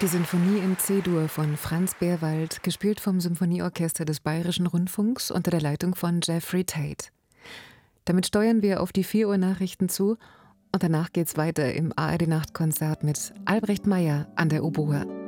Die Sinfonie in C-Dur von Franz Beerwald, gespielt vom Symphonieorchester des Bayerischen Rundfunks unter der Leitung von Jeffrey Tate. Damit steuern wir auf die 4 Uhr Nachrichten zu und danach geht's weiter im ARD Nachtkonzert mit Albrecht Meyer an der Oboe.